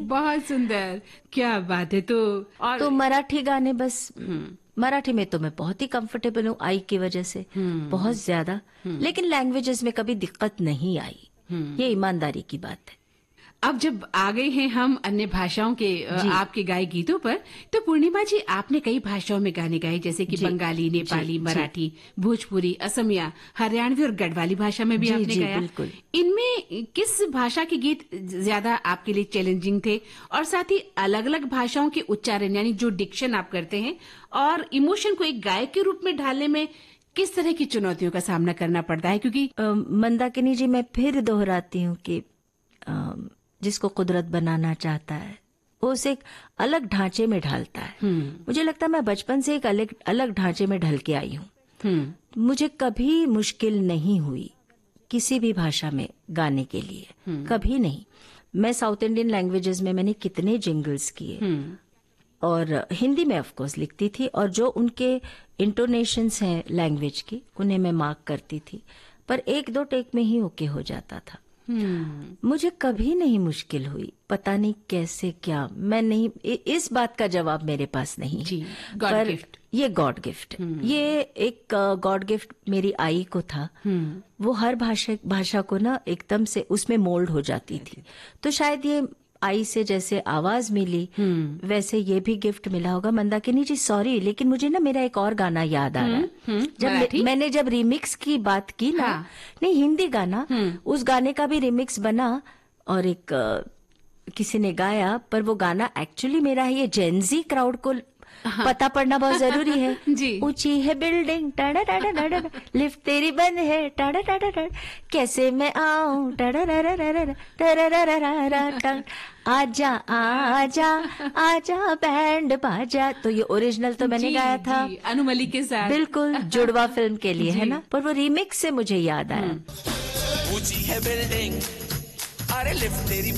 बहुत सुंदर, क्या बात है। तो मराठी गाने बस मराठी में तो मैं बहुत ही कंफर्टेबल हूँ आई की वजह से, बहुत ज्यादा। लेकिन लैंग्वेजेस में कभी दिक्कत नहीं आई, ये ईमानदारी की बात है। अब जब आ गए हैं हम अन्य भाषाओं के आपके गाए गीतों पर, तो पूर्णिमा जी आपने कई भाषाओं में गाने गाए, जैसे कि बंगाली, नेपाली, मराठी, भोजपुरी, असमिया, हरियाणवी और गढ़वाली भाषा में भी आपने गाया। बिल्कुल। इनमें किस भाषा के गीत ज्यादा आपके लिए चैलेंजिंग थे, और साथ ही अलग अलग भाषाओं के उच्चारण यानी जो डिक्शन आप करते हैं और इमोशन को एक गायक के रूप में ढालने में किस तरह की चुनौतियों का सामना करना पड़ता है? क्योंकि मंदाकिनी जी, मैं फिर दोहराती हूँ कि जिसको कुदरत बनाना चाहता है वो उसे एक अलग ढांचे में ढालता है। मुझे लगता है मैं बचपन से एक अलग ढांचे में ढल के आई हूँ। मुझे कभी मुश्किल नहीं हुई किसी भी भाषा में गाने के लिए, कभी नहीं। मैं साउथ इंडियन लैंग्वेजेस में मैंने कितने जिंगल्स किए, और हिंदी में ऑफ कोर्स लिखती थी, और जो उनके इंटोनेशंस हैं लैंग्वेज की उन्हें मैं मार्क करती थी, पर एक दो टेक में ही ओके हो जाता था। मुझे कभी नहीं मुश्किल हुई, पता नहीं कैसे क्या, मैं नहीं, इस बात का जवाब मेरे पास नहीं है। गॉड गिफ्ट, ये गॉड गिफ्ट, ये एक गॉड गिफ्ट मेरी आई को था। वो हर भाषा को ना एकदम से उसमें मोल्ड हो जाती थी। तो शायद ये आई से जैसे आवाज मिली वैसे ये भी गिफ्ट मिला होगा। मंदाकिनी जी सॉरी, लेकिन मुझे ना मेरा एक और गाना याद आ रहा है। जब मैंने जब रिमिक्स की बात की ना, नहीं हिंदी गाना, उस गाने का भी रिमिक्स बना और एक किसी ने गाया, पर वो गाना एक्चुअली मेरा है। ये जेनजी क्राउड को पता पड़ना बहुत जरूरी है। ऊंची है बिल्डिंग, टाडा टाडा टाडा, लिफ्ट तेरी बंद है, टाडा टाडा टाडा, कैसे मैं आऊं, टाडा टाडा टाडा, आजा आजा आजा बैंड बाजा। तो ये ओरिजिनल तो मैंने गाया था अनु मलिक के साथ, बिल्कुल जुड़वा फिल्म के लिए, है ना, पर वो रीमिक्स से मुझे याद आया। ऊंची है बिल्डिंग, अरे लिफ्ट तेरी